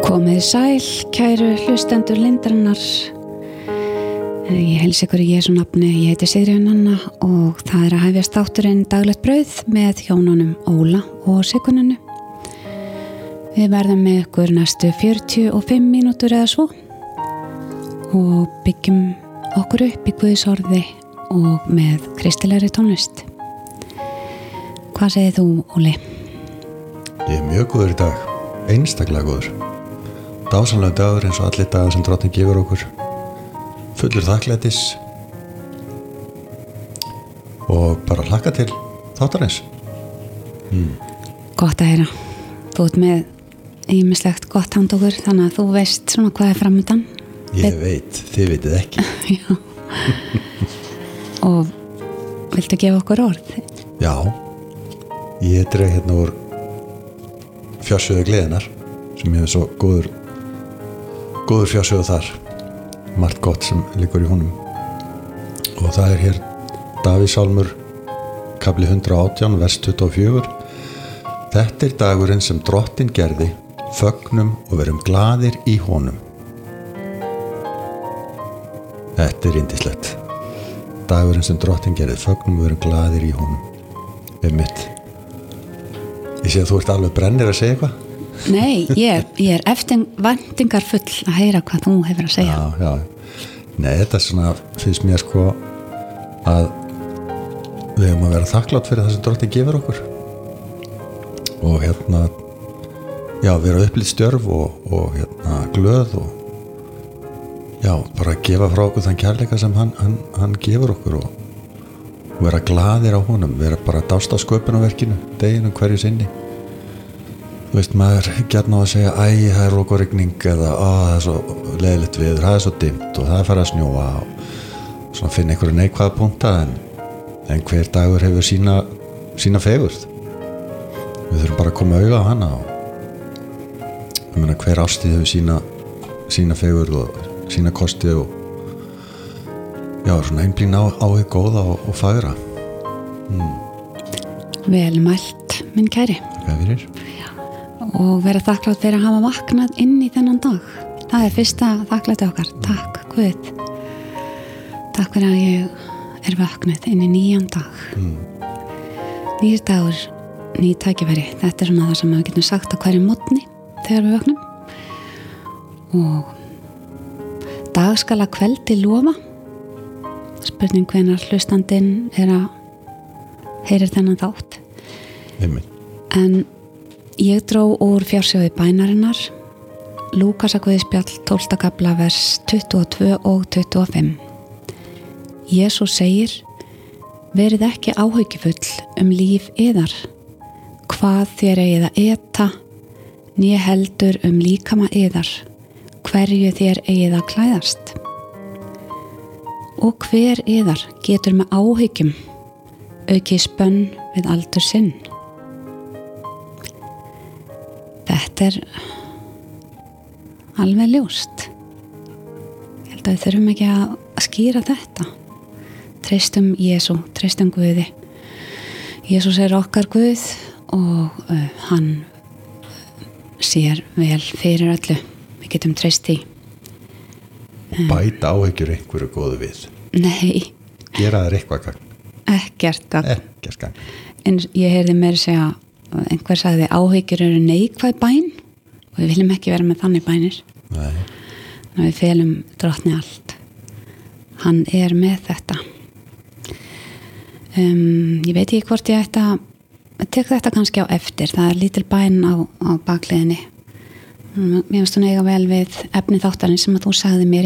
Komið sæl, kæru hlustendur Lindarinnar. Ég heilsa ykkur í Jesú nafni. Ég heiti Sigríður Nanna og það að hefjast þátturinn Daglegt brauð með hjónunum Óla og Siggununni. Við verðum með ykkur næstu 45 mínútur eða svo og byggjum okkur upp í Guðs orði og með kristilegri tónlist. Hvað segir þú, Óli? Ég mjög góður í dag, einstaklega góður. Dásamlega dagur eins og allir dagar sem Drottinn gefur okkur, fullur þakklætis og bara hlakka til þáttarins. Gott að heyra. Þú ert með ýmislegt gott handa okkur, þannig að þú veist svona hvað er framundan. Ég veit, þið vitið ekki. Já. Og viltu gefa okkur orð? Já, ég dreg hérna úr fjársjóðu gleðinar sem ég hef svo góður fjársjóðu þar, margt gott sem liggur í honum, og það er hér Davíðssálmur kafli 118 vers 24. Þetta er dagurinn sem Drottinn gerði, fögnum og verum glaðir í honum. Þetta er yndislegt. Dagurinn sem Drottinn gerði, fögnum og verum glaðir í honum. Einmitt. Ég sé að þú ert alveg brennir að segja eitthvað. Nei, ég er eftir væntingar full að heyra hvað þú hefur að segja. Já. Nei, þetta er svona, finnst mér sko að við höfum að vera þakklátt fyrir það sem Drottinn gefur okkur. Og hérna, já, vera upplýtt stjörf og hérna glöð og já, bara gefa frá okkur þann kærleika sem hann gefur okkur og vera glaðir á honum, vera bara dást á sköpunarverkinu, deginum hverju sinni. Þú veist, maður gjarna á að segja, það er rok og rigning eða, það er svo leiðilegt veður, það er svo dimmt og það er farið að snjóa og svona finna einhverju neikvæða punkta en hver dagur hefur sína fegurð. Við þurfum bara að koma auga á hana og ég meina hver ástíð hefur sína fegurð og sína kosti og já, svona einblín á hið góða og fagra. Vel mælt, minn kæri. Hvað fyrir? Og vera þakklátt fyrir að hafa vaknað inn í þennan dag. Það er fyrsta þakklæti okkar. Takk, Guð. Takk fyrir að ég er vaknað inn í nýjan dag. Nýr dagur, ný tækifæri. Þetta er svona það sem við getum sagt á hverju morgni þegar við vaknum. Og dag skal að kveldi lofa. Spurning hvenær hlustandinn er að heyrir þennan þátt. Einmitt. En ég dró úr fjársjóði bænarinnar Lúkasarguðspjall 12. kafla vers 22 og 25. Jesús segir: verið ekki áhyggjufull líf yðar, hvað þér eigið að eta, né heldur líkama yðar, hverju þér eigið að klæðast. Og hver yðar getur með áhyggjum aukið spönn við aldur sinn. Þetta er alveg ljóst. Ég held að við þurfum ekki að skýra þetta. Treystum Jesú, treystum Guði. Jesús er okkar Guð og hann sér vel fyrir öllu. Við getum treyst því. Bæta áhyggjur einhverju góðu við. Nei. Gera þér eitthvað gagn. Ekkert gagn. Ekkert gagn. En ég heyrði meira segja einhver sagði áhyggjur eru neikvæð bæn og við viljum ekki vera með þannig bænir. Nei. Við felum Drottni allt. Hann er með þetta. Ég veit ekki hvort ég ætti að tek þetta kannski á eftir. Það er lítil bæn á bakliðinni. Mér finnst hún eiga vel við efni þáttarins sem að þú sagði mér